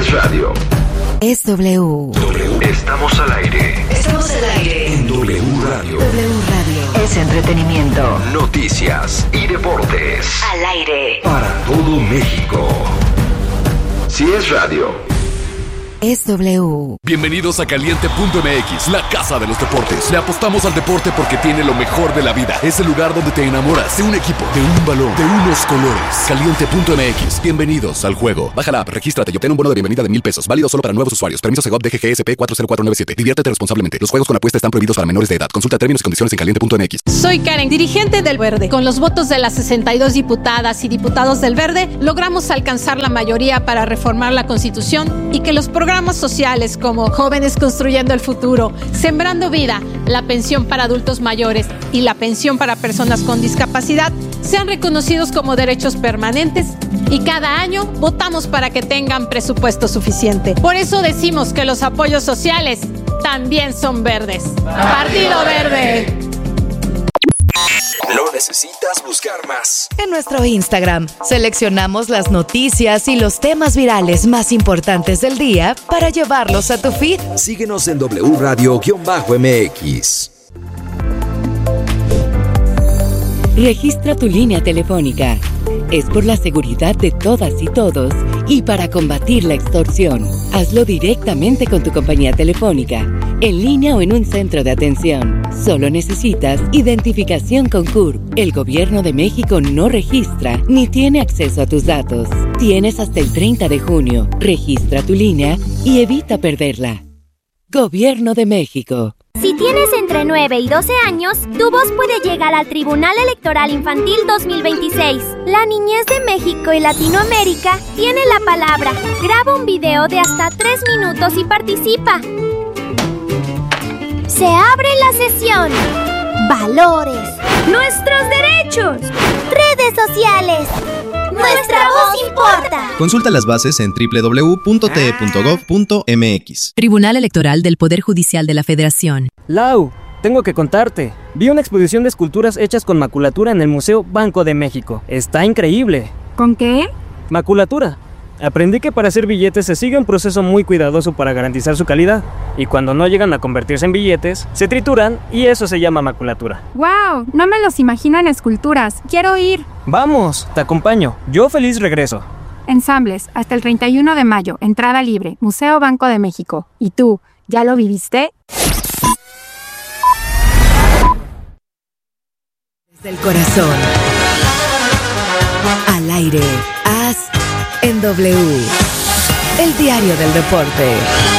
es radio. Es W. Estamos al aire. Estamos al aire. En W Radio. W Radio. Es entretenimiento. Noticias y deportes. Al aire. Para todo México. Si es radio. Es W. Bienvenidos a Caliente.mx, la casa de los deportes. Le apostamos al deporte porque tiene lo mejor de la vida. Es el lugar donde te enamoras de un equipo, de un balón, de unos colores. Caliente.mx. Bienvenidos al juego. Baja la app, regístrate y obtén un bono de bienvenida de $1,000. Válido solo para nuevos usuarios. Permiso Segov DGGSP 40497. Diviértete responsablemente. Los juegos con apuesta están prohibidos para menores de edad. Consulta términos y condiciones en Caliente.mx. Soy Karen, dirigente del Verde. Con los votos de las 62 diputadas y diputados del Verde, logramos alcanzar la mayoría para reformar la Constitución y que los programas sociales como Jóvenes Construyendo el Futuro, Sembrando Vida, la pensión para adultos mayores y la pensión para personas con discapacidad sean reconocidos como derechos permanentes y cada año votamos para que tengan presupuesto suficiente. Por eso decimos que los apoyos sociales también son verdes. Partido Verde. No necesitas buscar más. En nuestro Instagram seleccionamos las noticias y los temas virales más importantes del día para llevarlos a tu feed. Síguenos en W Radio-MX. Registra tu línea telefónica. Es por la seguridad de todas y todos y para combatir la extorsión. Hazlo directamente con tu compañía telefónica, en línea o en un centro de atención. Solo necesitas identificación con CURP. El Gobierno de México no registra ni tiene acceso a tus datos. Tienes hasta el 30 de junio. Registra tu línea y evita perderla. Gobierno de México. Si tienes entre 9 y 12 años, tu voz puede llegar al Tribunal Electoral Infantil 2026. La niñez de México y Latinoamérica tiene la palabra. Graba un video de hasta 3 minutos y participa. Se abre la sesión. Valores. Nuestros derechos. Redes sociales. Nuestra voz importa. Consulta las bases en www.te.gov.mx. Tribunal Electoral del Poder Judicial de la Federación. Lau, tengo que contarte. Vi una exposición de esculturas hechas con maculatura en el Museo Banco de México. Está increíble. ¿Con qué? Maculatura. Aprendí que para hacer billetes se sigue un proceso muy cuidadoso para garantizar su calidad. Y cuando no llegan a convertirse en billetes, se trituran y eso se llama maculatura. ¡Wow! No me los imagino en esculturas. ¡Quiero ir! Vamos, te acompaño. Yo feliz regreso. Ensambles, hasta el 31 de mayo. Entrada libre. Museo Banco de México. ¿Y tú, ya lo viviste? Desde el corazón. Al aire. Haz en W. El diario del deporte.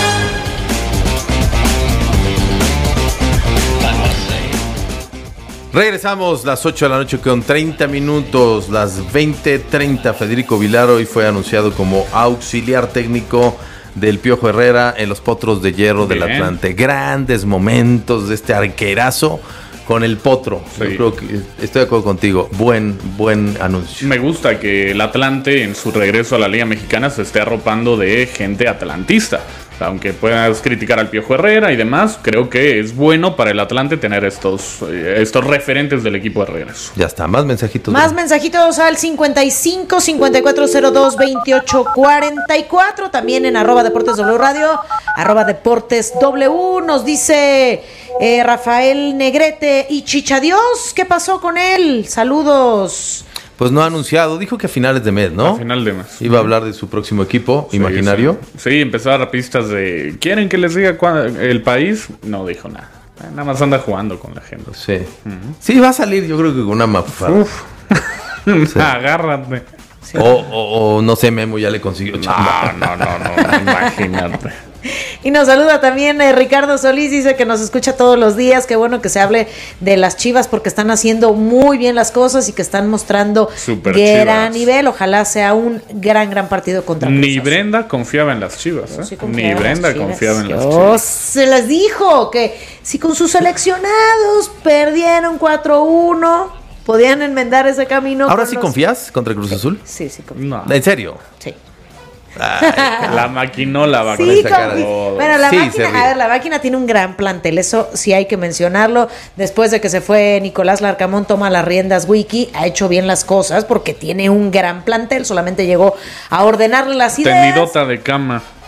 Regresamos las 8 de la noche con 30 minutos, las 20:30. Federico Vilar hoy fue anunciado como auxiliar técnico del Piojo Herrera en los Potros de Hierro del Atlante. Grandes momentos de este arquerazo con el Potro. Sí. Yo creo que estoy de acuerdo contigo. Buen anuncio. Me gusta que el Atlante en su regreso a la Liga Mexicana se esté arropando de gente atlantista. Aunque puedas criticar al Piojo Herrera y demás, creo que es bueno para el Atlante tener estos referentes del equipo de regreso. Ya está, más mensajitos. Más mensajitos al 55 5402 28 44. También en @Deportes W Radio, @Deportes W. Nos dice Rafael Negrete y Chichadios. ¿Qué pasó con él? Saludos. Pues no ha anunciado, dijo que a finales de mes, ¿no? A final de mes. Iba a hablar de su próximo equipo imaginario. Sí, empezó a dar pistas de ¿quieren que les diga el país? No dijo nada. Nada más anda jugando con la gente. Sí. Uh-huh. Sí, va a salir yo creo que con una mafufada. Uf. Sí. Agárrate. Sí. O no sé, Memo ya le consiguió chamba. No, imagínate. Y nos saluda también Ricardo Solís, dice que nos escucha todos los días. Qué bueno que se hable de las Chivas porque están haciendo muy bien las cosas y que están mostrando gran nivel. Ojalá sea un gran partido contra Cruz Azul. Ni Brenda confiaba en las Chivas, ¿eh? Sí, ni Brenda confiaba en las Chivas. Se les dijo que si con sus seleccionados perdieron 4-1, podían enmendar ese camino. ¿Ahora sí confías contra Cruz Azul? Sí, confío. No. ¿En serio? Sí. Ay, la maquinola va con esa cara de... Bueno, la máquina tiene un gran plantel, eso sí hay que mencionarlo. Después de que se fue Nicolás Larcamón, toma las riendas Wiki, ha hecho bien las cosas porque tiene un gran plantel, solamente llegó a ordenarle las ideas. Tenidota de cama.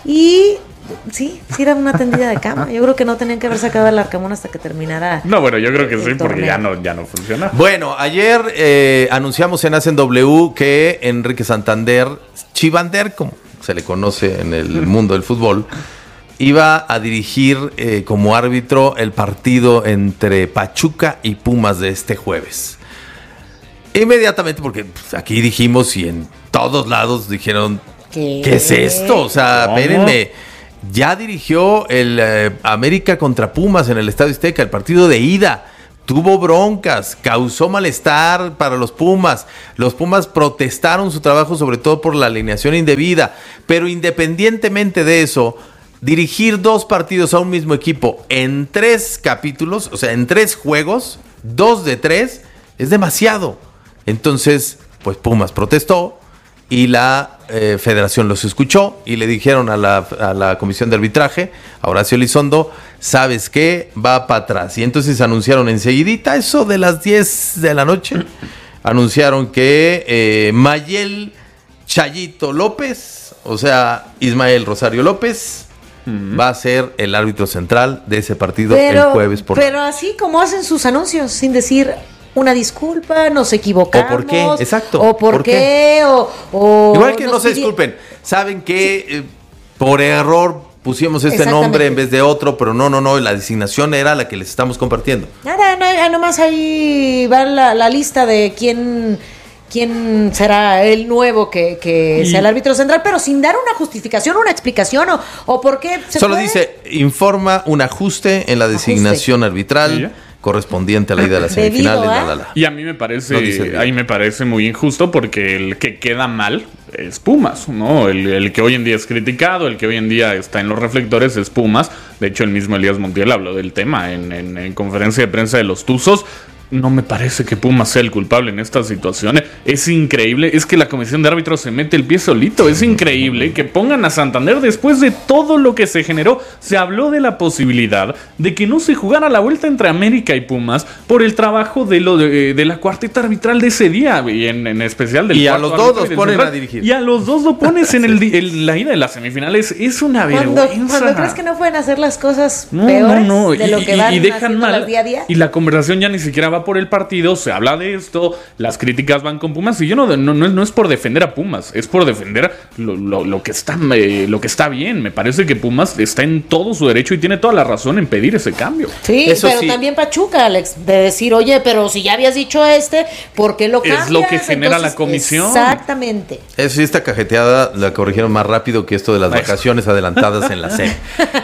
Y sí era una tendida de cama. Yo creo que no tenían que haber sacado al Arcamón hasta que terminara. No, bueno, yo creo que sí, torneo. porque ya no funciona. Bueno, ayer anunciamos en Hacen W que Enrique Santander, Chivander, como se le conoce en el mundo del fútbol, iba a dirigir como árbitro el partido entre Pachuca y Pumas de este jueves. Inmediatamente, porque pues, aquí dijimos y en todos lados dijeron, ¿qué es esto? O sea, espérenme. Ya dirigió el América contra Pumas en el Estadio Azteca, el partido de ida. Tuvo broncas, causó malestar para los Pumas. Los Pumas protestaron su trabajo, sobre todo por la alineación indebida. Pero independientemente de eso, dirigir 2 partidos a un mismo equipo en 3 capítulos, o sea, en 3 juegos, 2 de 3, es demasiado. Entonces, pues Pumas protestó y la federación los escuchó y le dijeron a la comisión de arbitraje, a Horacio Elizondo, ¿sabes qué? Va para atrás. Y entonces anunciaron enseguidita, eso de las 10 de la noche, anunciaron que Mayel Chayito López, o sea, Ismael Rosario López, va a ser el árbitro central de ese partido el jueves por la noche. Pero así como hacen sus anuncios, sin decir una disculpa, nos equivocamos. ¿O por qué? Exacto. ¿O por qué? O igual que no se disculpen. Saben que por error pusimos este nombre en vez de otro, pero no, la designación era la que les estamos compartiendo. Nada, nomás ahí va la lista de quién será el nuevo que sea el árbitro central, pero sin dar una justificación, una explicación o por qué se solo puede. Dice, informa un ajuste en la designación arbitral correspondiente a la ida de la semifinal. Y a mí me parece muy injusto porque el que queda mal es Pumas, ¿no? El que hoy en día es criticado, el que hoy en día está en los reflectores es Pumas. De hecho, el mismo Elías Montiel habló del tema en conferencia de prensa de los Tuzos. No me parece que Pumas sea el culpable en estas situaciones. Es increíble, es que la comisión de árbitros se mete el pie solito. Es increíble que pongan a Santander después de todo lo que se generó. Se habló de la posibilidad de que no se jugara la vuelta entre América y Pumas por el trabajo de la cuarteta arbitral de ese día, y en especial del y a los dos los ponen a dirigir. Y a los dos lo pones en la ida de las semifinales. Es una vergüenza. Cuando crees que no pueden hacer las cosas peores de lo que van dejan haciendo mal día a día. Y la conversación ya ni siquiera va por el partido, se habla de esto, las críticas van con Pumas, y yo no es por defender a Pumas, es por defender lo que está bien. Me parece que Pumas está en todo su derecho y tiene toda la razón en pedir ese cambio. Sí, pero también Pachuca, Alex, de decir, oye, pero si ya habías dicho ¿por qué lo cambias? Es lo que genera la comisión. Exactamente. Eso sí, esta cajeteada la corrigieron más rápido que esto de las vacaciones adelantadas en la SEP.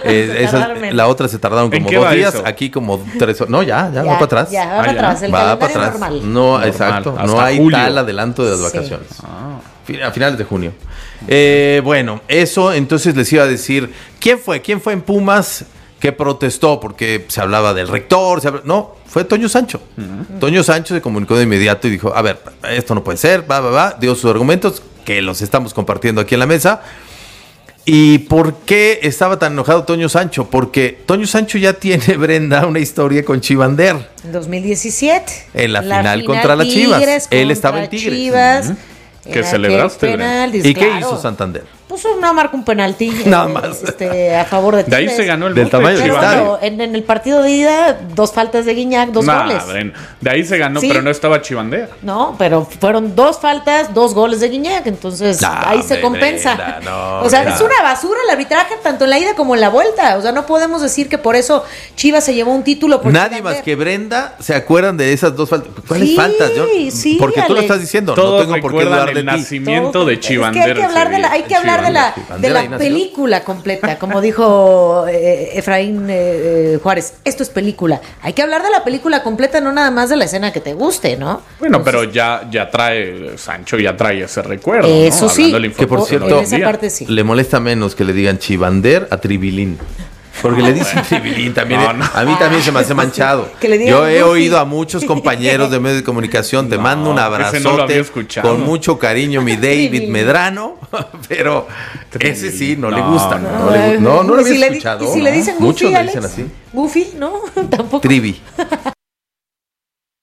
La otra se tardaron como 2 días, eso? Aquí como 3 horas. No, ya va para atrás. Ya va para atrás, el va para atrás. Normal. No, normal. Exacto. Hasta no hay julio. tal adelanto de las vacaciones. A finales de junio. Bueno, eso entonces les iba a decir, ¿quién fue en Pumas que protestó? Porque se hablaba del rector, no, fue Toño Sancho. Toño Sancho se comunicó de inmediato y dijo, a ver, esto no puede ser, dio sus argumentos, que los estamos compartiendo aquí en la mesa. ¿Y por qué estaba tan enojado Toño Sancho? Porque Toño Sancho ya tiene, Brenda, una historia con Chivander. En 2017. En la final contra las Chivas. Él estaba en Tigres. Chivas, ¿Qué celebraste? ¿Y qué hizo Santander? Pues no marca un penalti nada más a favor de Tigres. De ahí se ganó el del tamaño del estadio. En el partido de ida, 2 faltas de Guiñac, 2 goles. De ahí se ganó, pero no estaba Chivander. No, pero fueron 2 faltas, 2 goles de Guiñac, entonces ahí se compensa. Brenda, o sea, es una basura el arbitraje tanto en la ida como en la vuelta. O sea, no podemos decir que por eso Chivas se llevó un título. Por Nadie Chivander. más que Brenda se acuerdan de esas 2 faltas. ¿Cuáles faltas? Sí, porque tú lo estás diciendo. Todos no tengo por qué dudar del nacimiento de Chivander. Es que hay que hablar de la película completa, como dijo Efraín Juárez. Esto es película. Hay que hablar de la película completa, no nada más de la escena que te guste, ¿no? Bueno, entonces, pero ya trae Sancho, ya trae ese recuerdo. Eso, ¿no? Sí. Que por cierto, en esa parte sí. Le molesta menos que le digan Chivander a Tribilín. Porque le dicen Tribilín también. A mí también se me hace manchado. Yo he oído a muchos compañeros de medios de comunicación. Te mando un abrazote con mucho cariño, mi David Medrano. Pero ese sí, no le gusta. No lo había escuchado. ¿Y si le dicen Goofy, muchos le Alex? dicen así. Goofy, ¿no? Tampoco. Trivi.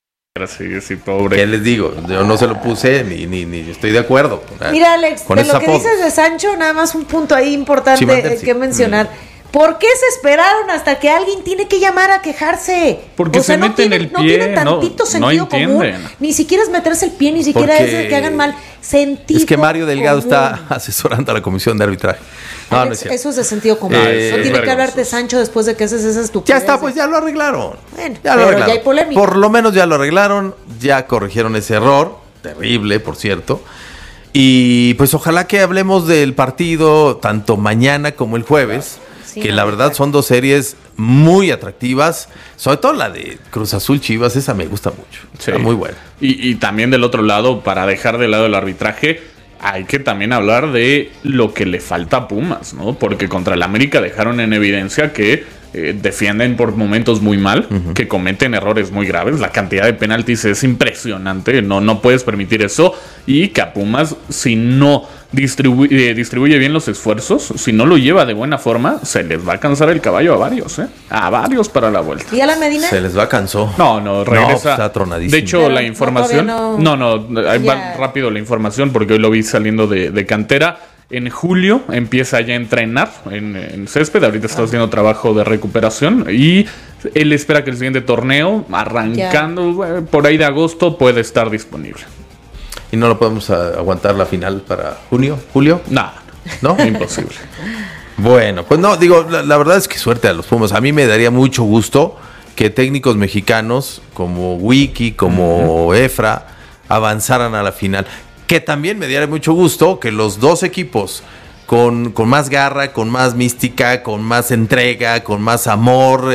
ver, sí, pobre. ¿Qué les digo? Yo no se lo puse ni estoy de acuerdo. Mira, Alex, de lo que dices de Sancho, nada más un punto ahí importante que mencionar. ¿Por qué se esperaron hasta que alguien tiene que llamar a quejarse? Porque se meten el pie, no tiene tantito sentido común. Ni siquiera es meterse el pie, ni siquiera es de que hagan mal. Sentido es que Mario Delgado común. Está asesorando a la comisión de arbitraje. No, Alex, no es eso es de sentido común. No tiene que hablarte Sancho después de que haces esa estupidez. Ya está, pues ya lo arreglaron. Bueno, ya lo arreglaron. Ya hay polémica. Por lo menos ya lo arreglaron, ya corrigieron ese error, terrible, por cierto. Y pues ojalá que hablemos del partido tanto mañana como el jueves. Sí, que la verdad son dos series muy atractivas, sobre todo la de Cruz Azul Chivas, esa me gusta mucho, sí. Está muy buena. Y también del otro lado, para dejar de lado el arbitraje, hay que también hablar de lo que le falta a Pumas, ¿no? Porque contra el América dejaron en evidencia que defienden por momentos muy mal, que cometen errores muy graves, la cantidad de penaltis es impresionante, no puedes permitir eso, y que a Pumas, si no distribuye bien los esfuerzos, si no lo lleva de buena forma, se les va a cansar el caballo a varios para la vuelta. ¿Y a la Medina? Se les va cansó. No, regresa. Está tronadísimo. De hecho, la información, ahí va rápido la información, porque hoy lo vi saliendo de cantera. En julio empieza ya a entrenar en césped, ahorita está haciendo trabajo de recuperación y él espera que el siguiente torneo, arrancando por ahí de agosto, puede estar disponible. ¿Y no lo podemos aguantar la final para junio, julio? ¿No? Imposible. Bueno, pues no, digo, la verdad es que suerte a los Pumas. A mí me daría mucho gusto que técnicos mexicanos como Wiki, como Efra, avanzaran a la final. Que también me diera mucho gusto que los dos equipos con más garra, con más mística, con más entrega, con más amor,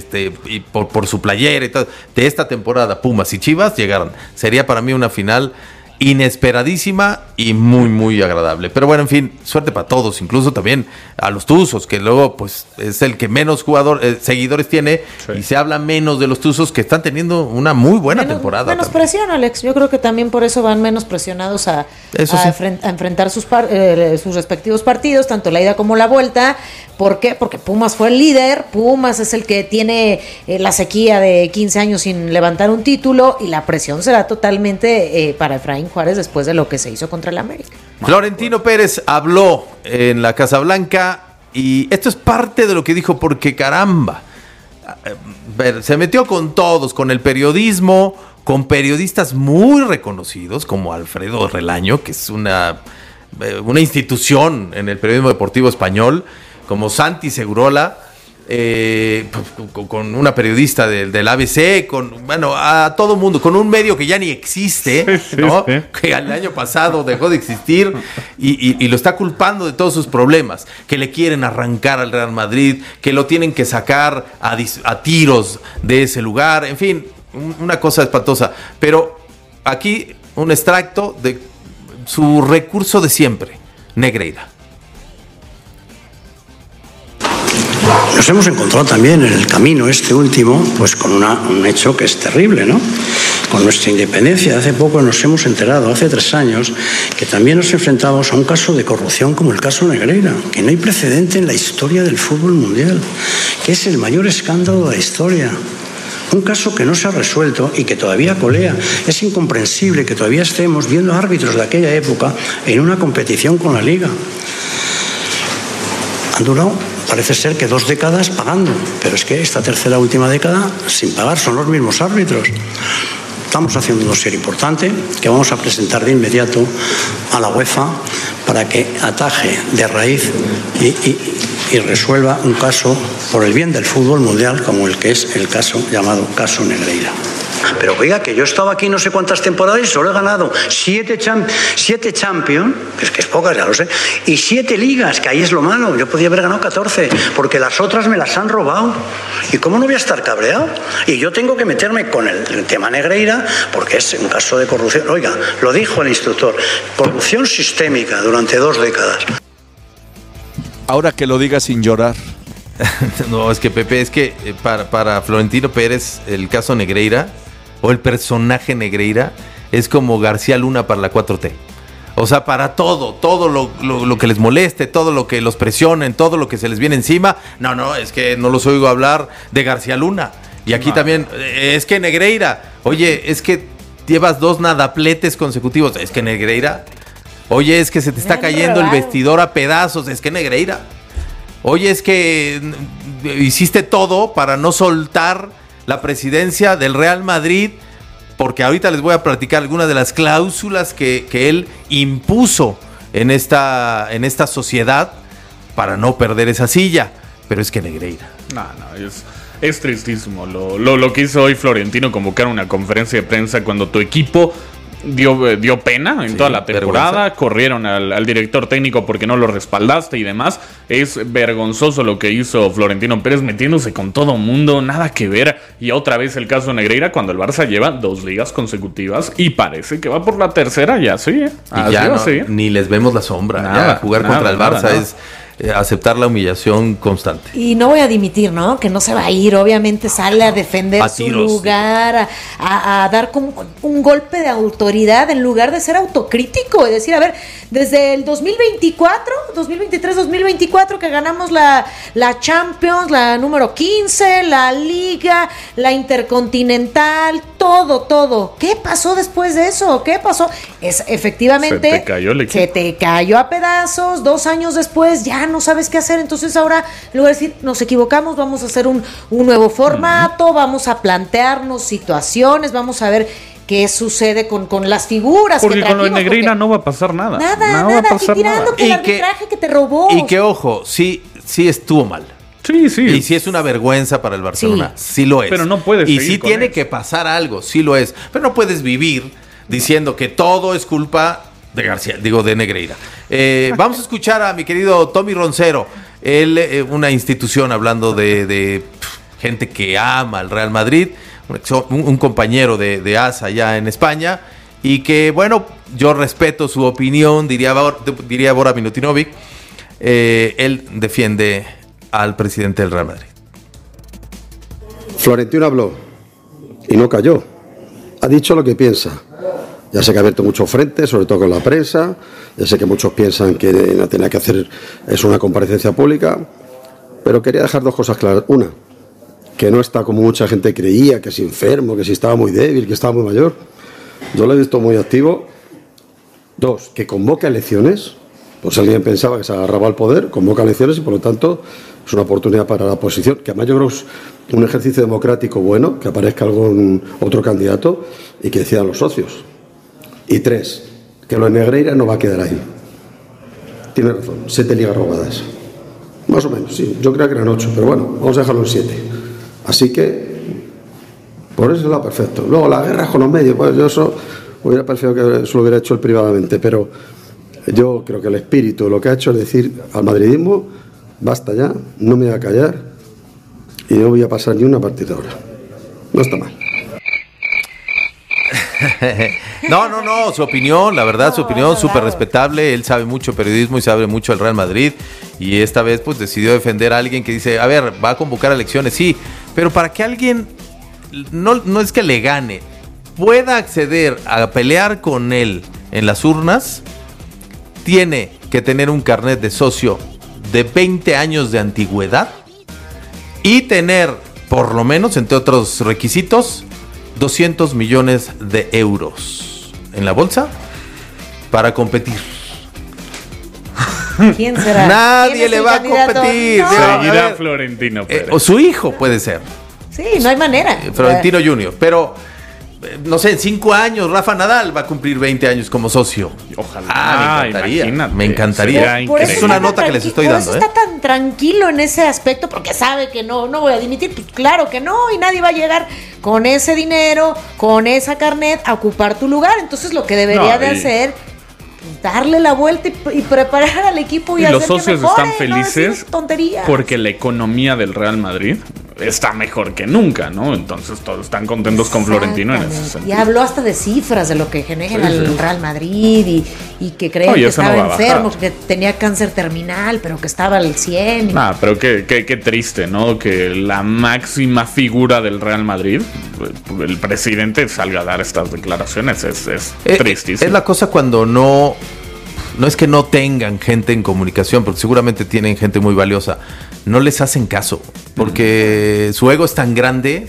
y por su playera y todo, de esta temporada, Pumas y Chivas llegaron. Sería para mí una final inesperadísima y muy, muy agradable. Pero bueno, en fin, suerte para todos, incluso también a los Tuzos, que luego pues es el que menos seguidores tiene, y se habla menos de los Tuzos, que están teniendo una muy buena temporada. Menos presión, Alex. Yo creo que también por eso van menos presionados a enfrentar sus respectivos partidos, tanto la ida como la vuelta. ¿Por qué? Porque Pumas fue el líder, Pumas es el que tiene la sequía de 15 años sin levantar un título, y la presión será totalmente para Efraín Juárez después de lo que se hizo contra el América. Florentino Pérez habló en la Casa Blanca y esto es parte de lo que dijo, porque caramba, se metió con todos, con el periodismo, con periodistas muy reconocidos como Alfredo Relaño, que es una institución en el periodismo deportivo español, como Santi Segurola, con una periodista del ABC, a todo mundo, con un medio que ya ni existe, ¿no? Sí. Que el año pasado dejó de existir y lo está culpando de todos sus problemas, que le quieren arrancar al Real Madrid, que lo tienen que sacar a tiros de ese lugar, en fin, una cosa espantosa. Pero aquí un extracto de su recurso de siempre, Negreira. Nos hemos encontrado también en el camino último, pues con un hecho que es terrible, ¿no? Con nuestra independencia. Hace poco nos hemos enterado, hace 3 años, que también nos enfrentamos a un caso de corrupción como el caso Negreira, que no hay precedente en la historia del fútbol mundial, que es el mayor escándalo de la historia. Un caso que no se ha resuelto y que todavía colea. Es incomprensible que todavía estemos viendo árbitros de aquella época en una competición con la Liga. Han durado, parece ser que 2 décadas pagando, pero es que esta tercera última década sin pagar, son los mismos árbitros. Estamos haciendo un dossier importante que vamos a presentar de inmediato a la UEFA para que ataje de raíz y resuelva un caso por el bien del fútbol mundial como el que es el caso llamado caso Negreira. Pero oiga, que yo he estado aquí no sé cuántas temporadas y solo he ganado 7 Champions, que es pocas, ya lo sé, y 7 ligas, que ahí es lo malo. Yo podía haber ganado 14, porque las otras me las han robado. ¿Y cómo no voy a estar cabreado? Y yo tengo que meterme con el tema Negreira, porque es un caso de corrupción. Oiga, lo dijo el instructor, corrupción sistémica durante 2 décadas. Ahora que lo diga sin llorar. No, es que Pepe, para Florentino Pérez el caso Negreira o el personaje Negreira es como García Luna para la 4T. O sea, para todo lo que les moleste, todo lo que los presionen, todo lo que se les viene encima. No, es que no los oigo hablar de García Luna. Y aquí también, es que Negreira, Oye, es que llevas 2 nadapletes consecutivos. Es que Negreira. Oye, es que se te está cayendo el vestidor a pedazos. Es que Negreira. Oye, es que hiciste todo para no soltar la presidencia del Real Madrid, porque ahorita les voy a platicar algunas de las cláusulas que él impuso en esta sociedad para no perder esa silla. Pero es que Negreira. No, es tristísimo lo que hizo hoy Florentino, convocar una conferencia de prensa cuando tu equipo dio pena en toda la temporada, vergüenza. Corrieron al director técnico porque no lo respaldaste y demás. Es vergonzoso lo que hizo Florentino Pérez, metiéndose con todo mundo, nada que ver. Y otra vez el caso de Negreira, cuando el Barça lleva 2 ligas consecutivas y parece que va por la tercera, ya sí. Y ya ni les vemos la sombra. Nada, ya jugar contra el Barça es aceptar la humillación constante. Y no voy a dimitir, ¿no? Que no se va a ir, obviamente sale a defender su lugar, a dar como un golpe de autoridad en lugar de ser autocrítico, es decir, a ver, desde el 2023-2024 que ganamos la Champions, la número 15, la Liga, la Intercontinental, todo. ¿Qué pasó después de eso? ¿Qué pasó? Efectivamente, se te cayó el equipo. Se te cayó a pedazos, 2 años después ya no sabes qué hacer, entonces ahora en lugar de decir nos equivocamos, vamos a hacer un nuevo formato, vamos a plantearnos situaciones, vamos a ver qué sucede con las figuras. Porque con lo de Negreira no va a pasar nada. Nada, va a pasar nada. Que el arbitraje que te robó. Y que ojo, sí estuvo mal. Sí. Y sí es una vergüenza para el Barcelona, sí lo es. Pero no puedes y sí tiene que pasar algo, sí lo es. Pero no puedes vivir diciendo que todo es culpa de Negreira. Vamos a escuchar a mi querido Tommy Roncero. Él, una institución hablando de gente que ama al Real Madrid, un compañero de ASA allá en España, y que, bueno, yo respeto su opinión, diría Bora Milutinovic. Él defiende al presidente del Real Madrid. Florentino habló y no cayó. Ha dicho lo que piensa. Ya sé que ha abierto muchos frentes, sobre todo con la prensa. Ya sé que muchos piensan que no tenía que hacer una comparecencia pública. Pero quería dejar 2 cosas claras. Una, que no está como mucha gente creía, que es enfermo, que si estaba muy débil, que estaba muy mayor. Yo lo he visto muy activo. 2, que convoca elecciones. Pues alguien pensaba que se agarraba al poder, convoca elecciones y por lo tanto es una oportunidad para la oposición, que además yo creo que es un ejercicio democrático bueno, que aparezca algún otro candidato y que decidan los socios. Y 3, que lo de Negreira no va a quedar ahí. Tiene razón, 7 ligas robadas. Más o menos, sí. Yo creo que eran 8, pero bueno, vamos a dejarlo en 7. Así que, por eso es lo perfecto. Luego, las guerras con los medios, pues yo eso hubiera preferido que eso lo hubiera hecho él privadamente, pero yo creo que el espíritu lo que ha hecho es decir al madridismo, basta ya, no me voy a callar y no voy a pasar ni una partida ahora. No está mal. No, su opinión, la verdad, su opinión súper respetable. Él sabe mucho periodismo y sabe mucho del Real Madrid. Y esta vez pues decidió defender a alguien que dice, a ver, va a convocar elecciones, sí, pero para que alguien, no es que le gane, pueda acceder a pelear con él en las urnas, tiene que tener un carnet de socio de 20 años de antigüedad y tener, por lo menos, entre otros requisitos, 200 millones de euros en la bolsa para competir. ¿Quién será? Nadie le va a competir. No. Seguirá Florentino Pérez. O su hijo puede ser. Sí, no hay manera. Florentino Junior. Pero, no sé, en 5 años Rafa Nadal va a cumplir 20 años como socio. Ojalá. Me encantaría. Imagínate. Me encantaría. Esa es una nota que les estoy dando. Por eso está tan tranquilo en ese aspecto, porque sabe que no voy a dimitir. Pues claro que no, y nadie va a llegar con ese dinero, con esa carnet, a ocupar tu lugar. Entonces lo que debería de hacer, darle la vuelta y preparar al equipo y hacer los socios que mejore, están felices porque la economía del Real Madrid está mejor que nunca, ¿no? Entonces todos están contentos con Florentino en ese sentido. Y habló hasta de cifras de lo que genera el Real Madrid y que creen que estaba enfermo, que tenía cáncer terminal, pero que estaba al 100. Pero qué triste, ¿no? Que la máxima figura del Real Madrid, el presidente, salga a dar estas declaraciones. Es tristísimo. Es la cosa cuando no es que no tengan gente en comunicación, porque seguramente tienen gente muy valiosa. No les hacen caso, porque su ego es tan grande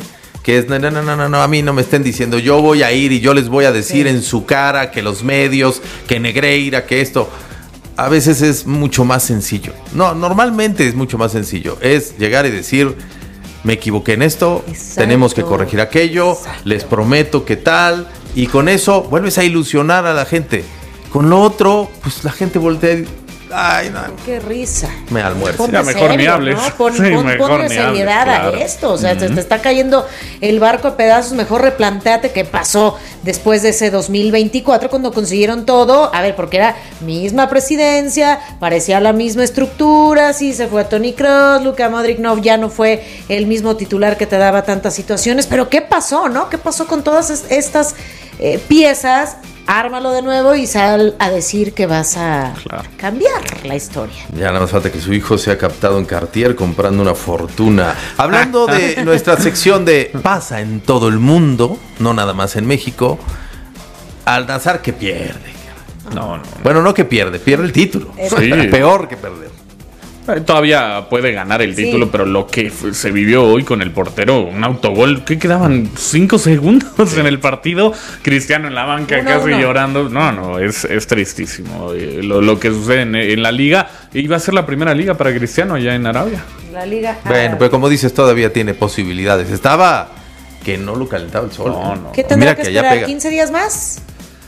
que es, no, a mí no me estén diciendo, yo voy a ir y yo les voy a decir en su cara que los medios, que Negreira, que esto. A veces es mucho más sencillo. No, normalmente es mucho más sencillo. Es llegar y decir, me equivoqué en esto, tenemos que corregir aquello, les prometo que tal, y con eso vuelves a ilusionar a la gente. Con lo otro, pues la gente voltea y ay, no. Qué risa. Me almuerzo. Ya mejor ni hables. ¿No? Ponle seriedad claro. a esto. O sea, te está cayendo el barco a pedazos. Mejor replantéate qué pasó después de ese 2024 cuando consiguieron todo. A ver, porque era misma presidencia, parecía la misma estructura. Sí, se fue Toni Kroos, Luka Modric ya no fue el mismo titular que te daba tantas situaciones. Pero ¿qué pasó, no? ¿Qué pasó con todas estas piezas? Ármalo de nuevo y sal a decir que vas a cambiar la historia. Ya nada más falta que su hijo sea captado en Cartier comprando una fortuna. Hablando de nuestra sección de pasa en todo el mundo, no nada más en México, Al-Nassr que pierde. No. Bueno, no que pierde el título. Sí. Peor que perder. Todavía puede ganar el título, pero lo que se vivió hoy con el portero, un autogol, ¿qué quedaban? 5 segundos en el partido, Cristiano en la banca casi llorando. No, es tristísimo lo que sucede en la liga. Iba a ser la primera liga para Cristiano allá en Arabia. La liga. Bueno, pero como dices, todavía tiene posibilidades. Estaba que no lo calentaba el sol. No. ¿Qué tendrá que esperar? ¿15 días más?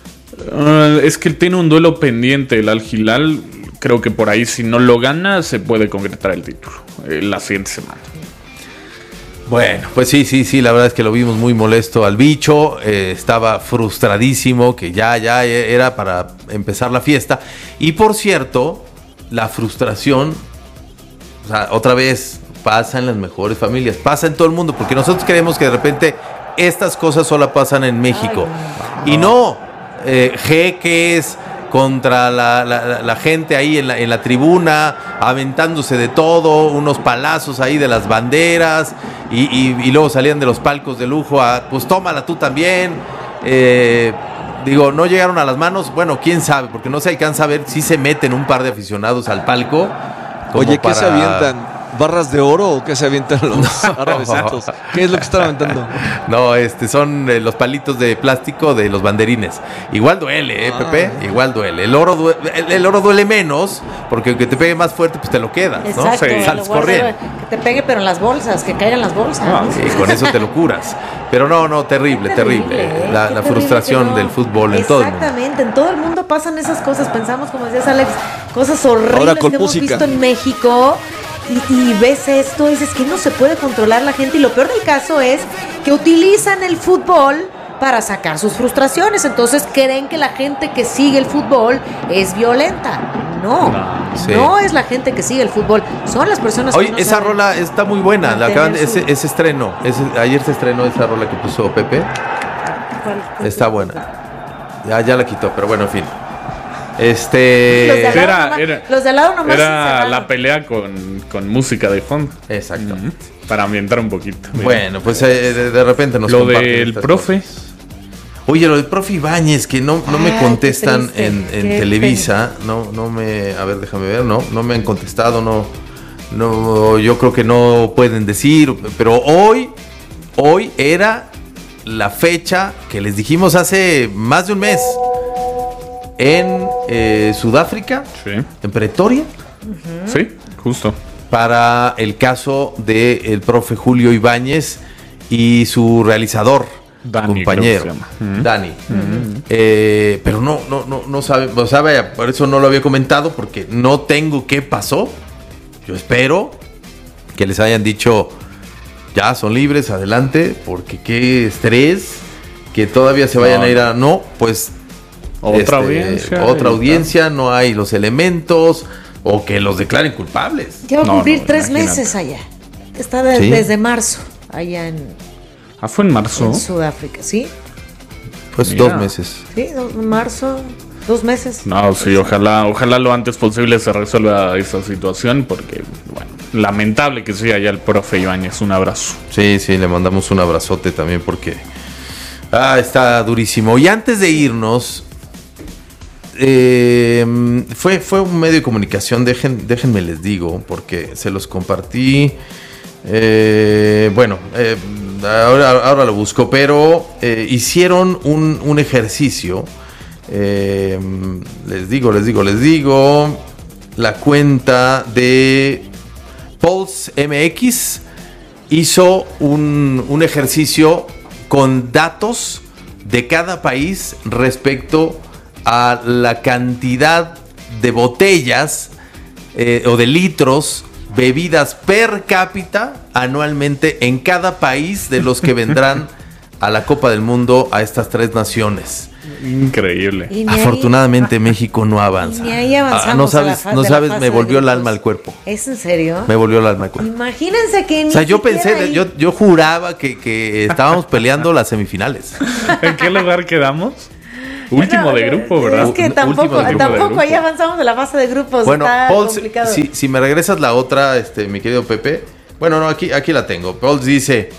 Es que tiene un duelo pendiente el Al-Hilal. Creo que por ahí, si no lo gana, se puede concretar el título la siguiente semana. Bueno, pues sí, la verdad es que lo vimos muy molesto al bicho, estaba frustradísimo, que ya era para empezar la fiesta. Y por cierto, la frustración, o sea, otra vez, pasa en las mejores familias, pasa en todo el mundo, porque nosotros creemos que de repente estas cosas solo pasan en México. Y no, jeques contra la gente ahí en la tribuna, aventándose de todo, unos palazos ahí de las banderas, y luego salían de los palcos de lujo pues tómala tú también. Digo, no llegaron a las manos, bueno, quién sabe, porque no se alcanza a ver si se meten un par de aficionados al palco. Oye, ¿qué se avientan? ¿Barras de oro o qué se avientan los árabes estos? ¿Qué es lo que están aventando? No, son los palitos de plástico de los banderines. Igual duele, Pepe, igual duele. El oro duele menos, porque aunque te pegue más fuerte, pues te lo quedas, ¿no? Exacto, sales corriendo. Que te pegue, pero en las bolsas, que caigan las bolsas. Y con eso te lo curas. Pero no, terrible. La frustración del fútbol en todo el mundo. Exactamente, en todo el mundo pasan esas cosas. Pensamos, como decías, Alex, cosas horribles que hemos visto en México. Y ves esto y dices que no se puede controlar la gente. Y lo peor del caso es que utilizan el fútbol para sacar sus frustraciones. Entonces creen que la gente que sigue el fútbol es violenta. No es la gente que sigue el fútbol. Son las personas que no esa saben rola está muy buena. La acaban ese estreno. Ayer se estrenó esa rola que puso Pepe. Está buena. Ya la quitó, pero bueno, en fin. Los de al lado nomás era la pelea con música de fondo. Exactamente. Para ambientar un poquito. Bueno, pues de repente nos lo del profe. Cosas. Oye, lo del profe Ibáñez, que no me contestan en Televisa. No me. A ver, déjame ver. No me han contestado. No, yo creo que no pueden decir. Pero hoy era la fecha que les dijimos hace más de un mes. En Sudáfrica, en Pretoria. Sí, justo. Para el caso del profe Julio Ibáñez y su realizador, Dani, compañero, Dani. Pero no sabe, o sea, vaya, por eso no lo había comentado, porque no tengo qué pasó. Yo espero que les hayan dicho, ya son libres, adelante, porque qué estrés, que todavía se vayan a ir a... No, pues... Otra audiencia, no hay los elementos, o que los declaren culpables. Ya va a cumplir 3 meses allá. Está desde marzo, allá en... ¿Fue en marzo? En Sudáfrica, ¿sí? Pues 2 meses. Sí, marzo, 2 meses. No, sí, ojalá lo antes posible se resuelva esta situación, porque, bueno, lamentable que sea ya el profe Ibáñez. Un abrazo. Sí, le mandamos un abrazote también, porque está durísimo. Y antes de irnos... fue un medio de comunicación, déjenme les digo, porque se los compartí. ahora lo busco, pero hicieron un ejercicio. Les digo. La cuenta de Pulse MX hizo un ejercicio con datos de cada país respecto a la cantidad de botellas o de litros bebidas per cápita anualmente en cada país de los que vendrán a la Copa del Mundo a estas 3 naciones. Increíble. Afortunadamente México no avanza. Ni ahí avanzamos. No sabes, me volvió el alma al cuerpo. ¿Es en serio? Me volvió el alma al cuerpo. Imagínense que O sea, yo pensé, yo juraba que estábamos peleando las semifinales. ¿En qué lugar quedamos? Último de grupo, ¿verdad? Es que tampoco ahí avanzamos de la fase de grupos. Bueno, está Paul, complicado. si me regresas la otra, mi querido Pepe. Bueno, no, aquí la tengo. Paul dice,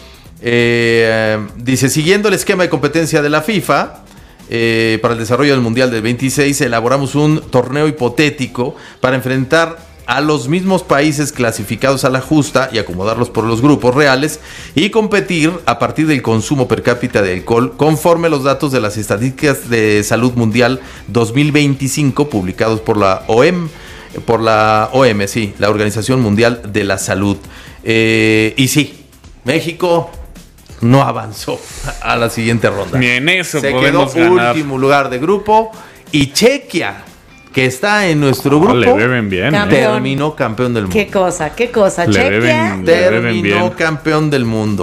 siguiendo el esquema de competencia de la FIFA, para el desarrollo del Mundial del 26, elaboramos un torneo hipotético para enfrentar a los mismos países clasificados a la justa y acomodarlos por los grupos reales y competir a partir del consumo per cápita de alcohol conforme a los datos de las estadísticas de salud mundial 2025 publicados por la OMS, la Organización Mundial de la Salud. Y sí, México no avanzó a la siguiente ronda. Ni en eso se podemos quedó ganar. Último lugar de grupo. Y Chequia, que está en nuestro grupo, le deben bien, terminó campeón del mundo. Qué cosa. Chequia. Terminó campeón del mundo.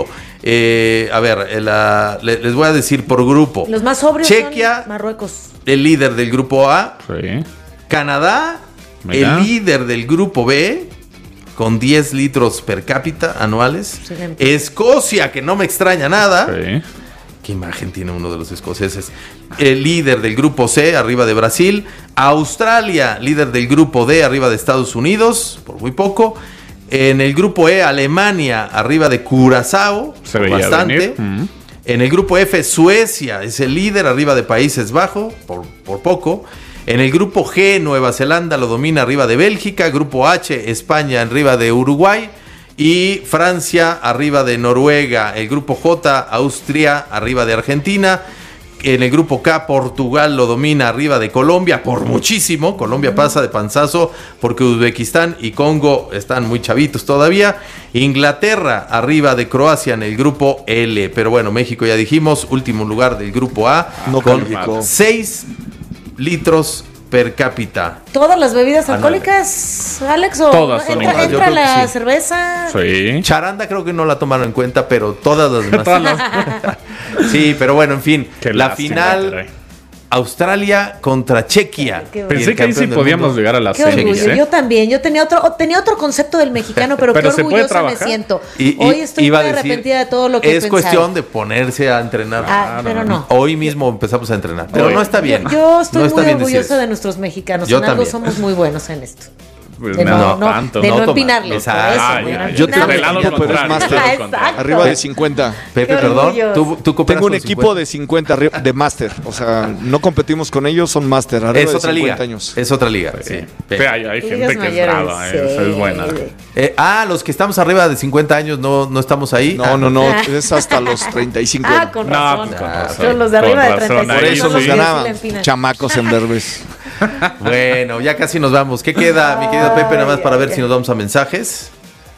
A ver, les voy a decir por grupo. Los más sobrios Chequia, son Marruecos. El líder del grupo A. Sí. Canadá, Mira. El líder del grupo B, con 10 litros per cápita anuales. Excelente. Escocia, que no me extraña nada. Sí. ¿Qué imagen tiene uno de los escoceses? El líder del grupo C, arriba de Brasil. Australia, líder del grupo D, arriba de Estados Unidos, por muy poco. En el grupo E, Alemania, arriba de Curazao, Se por veía bastante. venir. En el grupo F, Suecia es el líder, arriba de Países Bajos, por poco. En el grupo G, Nueva Zelanda lo domina arriba de Bélgica. Grupo H, España arriba de Uruguay. Y Francia arriba de Noruega. El grupo J, Austria arriba de Argentina. En el grupo K, Portugal lo domina arriba de Colombia por muchísimo. Colombia pasa de panzazo porque Uzbekistán y Congo están muy chavitos todavía. Inglaterra arriba de Croacia en el grupo L. Pero bueno, México ya dijimos, último lugar del grupo A, No con calificó. 6 litros per cápita. ¿Todas las bebidas alcohólicas, Alex? ¿O Todas son iguales. Yo entra creo que la sí. cerveza? Sí. Charanda creo que no la tomaron en cuenta, pero todas las demás. Todas las- Sí, pero bueno, en fin. Qué La lástima, final, caray. Australia contra Chequia. Qué Pensé que ahí sí podíamos llegar a la Qué semis, orgullo. Yo también. Yo tenía otro concepto del mexicano, pero qué Pero se puede orgullosa me trabajar. siento. Y Hoy estoy iba muy a decir, arrepentida de todo lo que he es pensado. cuestión de ponerse a entrenar. Pero no. Hoy mismo empezamos a entrenar. Pero Hoy. no está bien. Yo estoy No está muy bien decir orgullosa eso. de nuestros mexicanos. Yo En algo también. somos muy buenos en esto. Pues De no, no tanto. de no toma. empinarles. por Exacto. eso, Ay, de no ay, yo empinarles. del lado contrario, contrario. todo lo Exacto. contrario. Arriba de 50. Pepe, Qué perdón. orgullos. ¿Tú cooperas Tengo un con equipo 50? de 50 de máster. O sea, no competimos con ellos, son máster. Arriba Es de otra 50 liga. años. Es otra liga. Sí. Sí. Hay gente que es brava, esa es buena. Los que estamos arriba de 50 años no estamos ahí. No, es hasta los 35. Con No, razón. pues con razón. Pero los de arriba de Con razón, 35 Por ahí eso son nos los que sí ganaban. le empinan. Chamacos en derbes. Bueno, ya casi nos vamos. ¿Qué queda, mi querido Pepe? Nada más para ver si nos vamos a mensajes.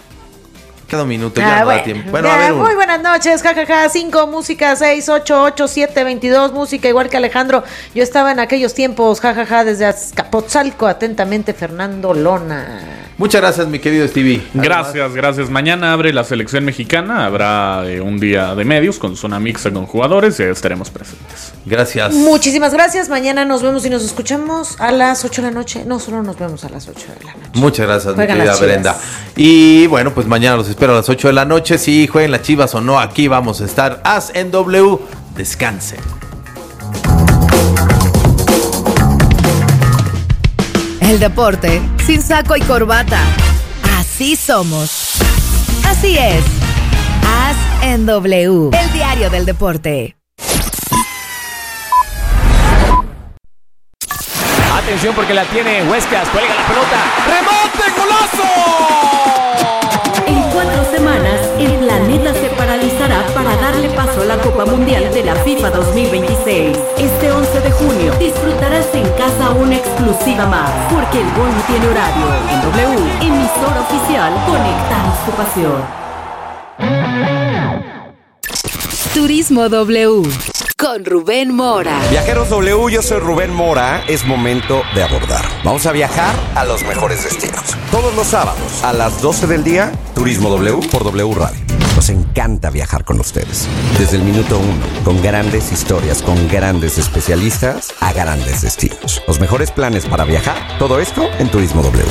Queda un minuto, ya no da tiempo. Bueno, a ver. Muy buenas noches, jajaja. 5 música, 6, 8, 8, 7, 22 música, igual que Alejandro. Yo estaba en aquellos tiempos, jajaja, desde Azcapotzalco, atentamente, Fernando Lona. Muchas gracias, mi querido Stevie. Gracias. Mañana abre la selección mexicana. Habrá un día de medios con zona mixta con jugadores y estaremos presentes. Gracias. Muchísimas gracias. Mañana nos vemos y nos escuchamos a las 8 de la noche. No, solo nos vemos a las 8 de la noche. Muchas gracias, Juegan mi querida las Chivas. Brenda. Y bueno, pues mañana los espero a las 8 de la noche. Si jueguen las Chivas o no, aquí vamos a estar. As en W. Descansen. El deporte sin saco y corbata. Así somos. Así es. As en W. El diario del deporte. Atención porque la tiene Huescas, cuelga la pelota. ¡Rebote, golazo! En 4 semanas, el planeta se paralizará para Mundial de la FIFA 2026. Este 11 de junio disfrutarás en casa una exclusiva más, porque el gol no tiene horario. En W, emisora oficial, conectamos tu pasión. Turismo W con Rubén Mora. Viajeros W, yo soy Rubén Mora. Es momento de abordar. Vamos a viajar a los mejores destinos. Todos los sábados a las 12 del día, Turismo W por W Radio. Nos encanta viajar con ustedes. Desde el minuto 1, con grandes historias, con grandes especialistas a grandes destinos. Los mejores planes para viajar, todo esto en Turismo W.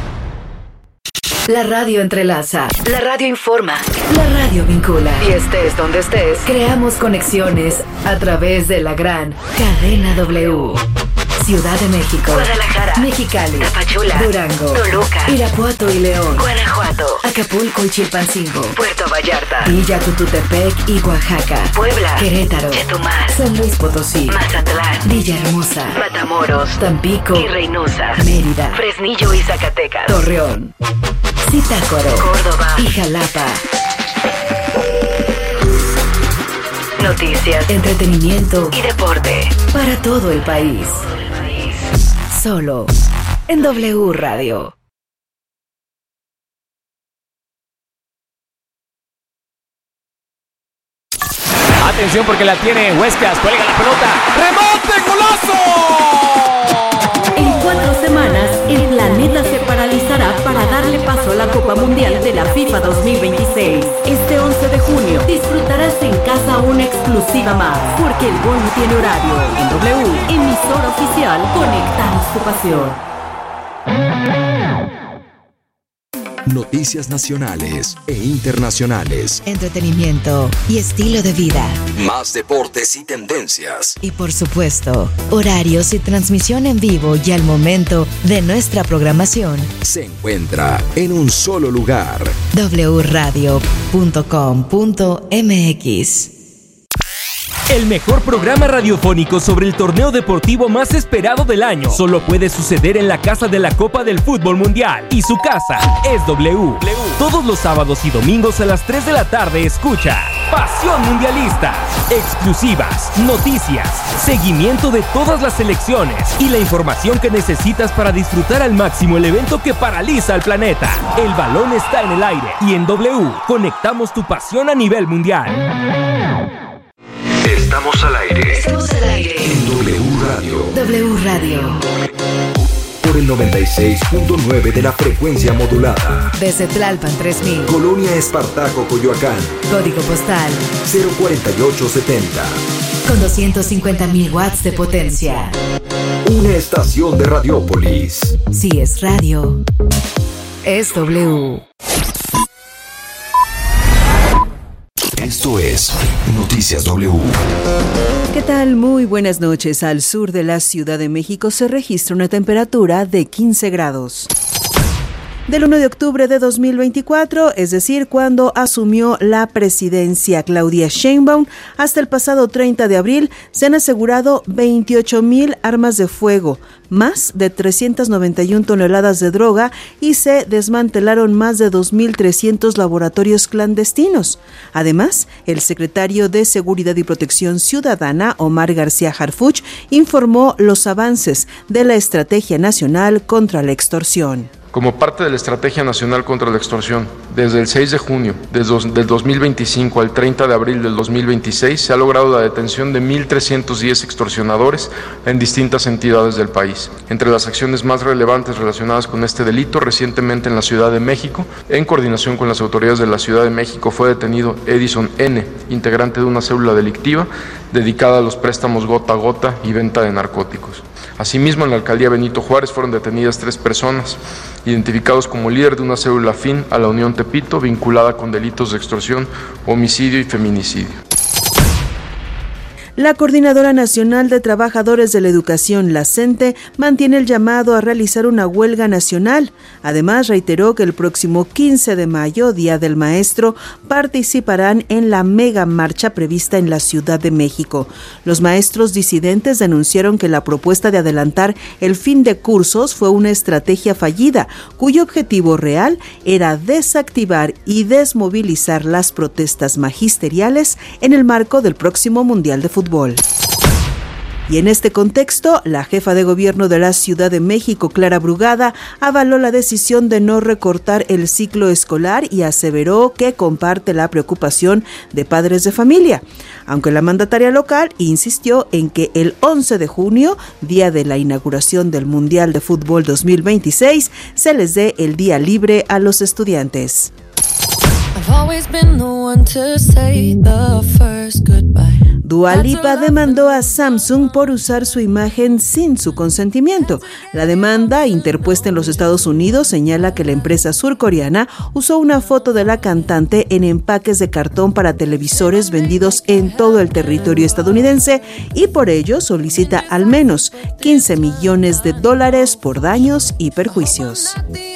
La radio entrelaza, la radio informa, la radio vincula. Y estés donde estés, creamos conexiones a través de la gran cadena W. Ciudad de México, Guadalajara, Mexicali, Tapachula, Durango, Toluca, Irapuato y León, Guanajuato, Acapulco y Chilpancingo, Puerto Vallarta, Villa Tututepec y Oaxaca, Puebla, Querétaro, Chetumal, San Luis Potosí, Mazatlán, Villahermosa, Matamoros, Tampico y Reynosa, Mérida, Fresnillo y Zacatecas, Torreón, Zitácuaro, Córdoba y Jalapa. Noticias, entretenimiento y deporte para todo el país. Solo en W Radio. Atención porque la tiene Huescas, cuelga la pelota. ¡Remate, golazo! En 4 semanas, el planeta se paralizará para darle paso a la Copa Mundial de la FIFA 2026. Este 11 de junio disfrutarás en casa una exclusiva más, porque el gol no tiene horario. En W, emisora oficial, conectamos tu pasión. Noticias nacionales e internacionales. Entretenimiento y estilo de vida. Más deportes y tendencias. Y por supuesto, horarios y transmisión en vivo y al momento de nuestra programación. Se encuentra en un solo lugar. wradio.com.mx. El mejor programa radiofónico sobre el torneo deportivo más esperado del año solo puede suceder en la casa de la Copa del Fútbol Mundial. Y su casa es W. Todos los sábados y domingos a las 3 de la tarde escucha Pasión Mundialista. Exclusivas, noticias, seguimiento de todas las selecciones y la información que necesitas para disfrutar al máximo el evento que paraliza al planeta. El balón está en el aire y en W conectamos tu pasión a nivel mundial. Estamos al aire. Estamos al aire. En W Radio. W Radio. Por el 96.9 de la frecuencia modulada. Desde Tlalpan 3000. Colonia Espartaco, Coyoacán. Código postal 04870. Con 250.000 watts de potencia. Una estación de Radiópolis. Si es radio, es W. Esto es Noticias W. ¿Qué tal? Muy buenas noches. Al sur de la Ciudad de México se registra una temperatura de 15 grados. Del 1 de octubre de 2024, es decir, cuando asumió la presidencia Claudia Sheinbaum, hasta el pasado 30 de abril, se han asegurado 28,000 armas de fuego, más de 391 toneladas de droga y se desmantelaron más de 2,300 laboratorios clandestinos. Además, el secretario de Seguridad y Protección Ciudadana, Omar García Harfuch, informó los avances de la Estrategia Nacional contra la Extorsión. Como parte de la Estrategia Nacional contra la Extorsión, desde el 6 de junio del 2025 al 30 de abril del 2026 se ha logrado la detención de 1,310 extorsionadores en distintas entidades del país. Entre las acciones más relevantes relacionadas con este delito, recientemente en la Ciudad de México, en coordinación con las autoridades de la Ciudad de México, fue detenido Edison N., integrante de una célula delictiva dedicada a los préstamos gota a gota y venta de narcóticos. Asimismo, en la alcaldía Benito Juárez fueron detenidas 3 personas, identificados como líder de una célula afín a la Unión Tepito, vinculada con delitos de extorsión, homicidio y feminicidio. La Coordinadora Nacional de Trabajadores de la Educación, la CENTE, mantiene el llamado a realizar una huelga nacional. Además, reiteró que el próximo 15 de mayo, Día del Maestro, participarán en la mega marcha prevista en la Ciudad de México. Los maestros disidentes denunciaron que la propuesta de adelantar el fin de cursos fue una estrategia fallida, cuyo objetivo real era desactivar y desmovilizar las protestas magisteriales en el marco del próximo Mundial de Fútbol. Y en este contexto, la jefa de gobierno de la Ciudad de México, Clara Brugada, avaló la decisión de no recortar el ciclo escolar y aseveró que comparte la preocupación de padres de familia, aunque la mandataria local insistió en que el 11 de junio, día de la inauguración del Mundial de Fútbol 2026, se les dé el día libre a los estudiantes. Dua Lipa demandó a Samsung por usar su imagen sin su consentimiento. La demanda, interpuesta en los Estados Unidos, señala que la empresa surcoreana usó una foto de la cantante en empaques de cartón para televisores vendidos en todo el territorio estadounidense y por ello solicita al menos $15 millones por daños y perjuicios.